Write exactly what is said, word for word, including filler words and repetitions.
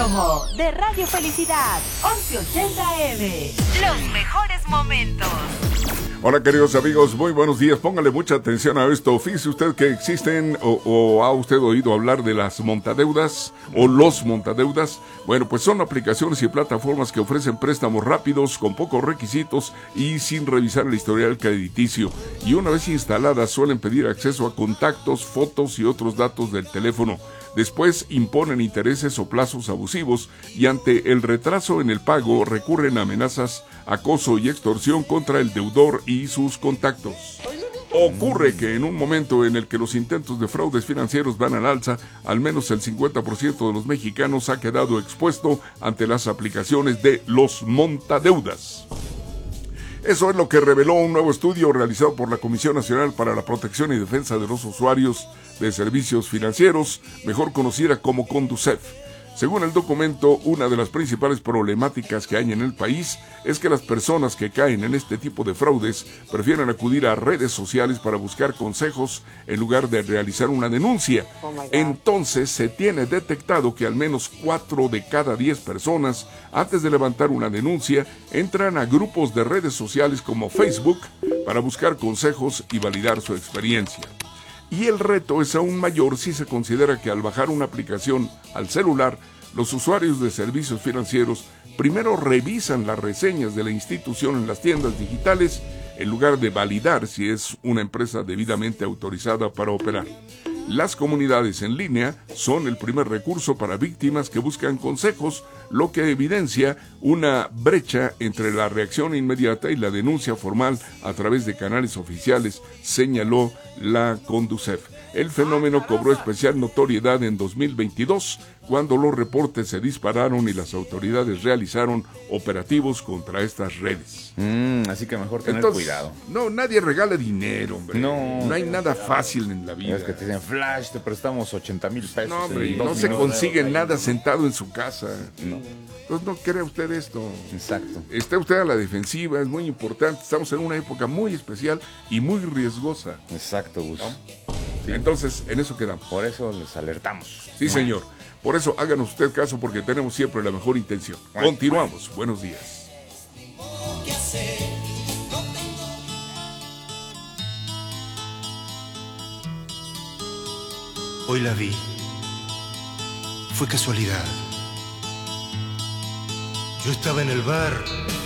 promo de Radio Felicidad, once ochenta eme. Los mejores momentos. Hola queridos amigos, muy buenos días, póngale mucha atención a esto. Fíjese usted que existen o, o ha usted oído hablar de las montadeudas o los montadeudas. Bueno, pues son aplicaciones y plataformas que ofrecen préstamos rápidos, con pocos requisitos y sin revisar el historial crediticio. Y una vez instaladas suelen pedir acceso a contactos, fotos y otros datos del teléfono. Después imponen intereses o plazos abusivos y ante el retraso en el pago recurren a amenazas, acoso y extorsión contra el deudor y sus contactos. Ocurre que en un momento en el que los intentos de fraudes financieros van al alza, al menos el cincuenta por ciento de los mexicanos ha quedado expuesto ante las aplicaciones de los montadeudas. Eso es lo que reveló un nuevo estudio realizado por la Comisión Nacional para la Protección y Defensa de los Usuarios de Servicios Financieros, mejor conocida como Conducef. Según el documento, una de las principales problemáticas que hay en el país es que las personas que caen en este tipo de fraudes prefieren acudir a redes sociales para buscar consejos en lugar de realizar una denuncia. Oh Entonces se tiene detectado que al menos cuatro de cada diez personas, antes de levantar una denuncia, entran a grupos de redes sociales como Facebook para buscar consejos y validar su experiencia. Y el reto es aún mayor si se considera que al bajar una aplicación al celular, los usuarios de servicios financieros primero revisan las reseñas de la institución en las tiendas digitales en lugar de validar si es una empresa debidamente autorizada para operar. Las comunidades en línea son el primer recurso para víctimas que buscan consejos, lo que evidencia una brecha entre la reacción inmediata y la denuncia formal a través de canales oficiales, señaló la Conducef. El fenómeno cobró especial notoriedad en dos mil veintidós, cuando los reportes se dispararon y las autoridades realizaron operativos contra estas redes. Mm, así que mejor tener Entonces, cuidado. No, nadie regala dinero, hombre. No, no hay nada fácil en la vida. Es que te dicen, Flash, te prestamos ochenta mil pesos. No, hombre, y en no dos se minutos. consigue nada sentado en su casa. No. Entonces no crea usted esto. Exacto. Esté usted a la defensiva, es muy importante. Estamos en una época muy especial y muy riesgosa. Exacto, Gus. ¿No? Sí. Entonces, en eso quedamos. Por eso les alertamos. Sí, señor. Por eso háganos usted caso, porque tenemos siempre la mejor intención. Continuamos. Buenos días. Hoy la vi. Fue casualidad. Yo estaba en el bar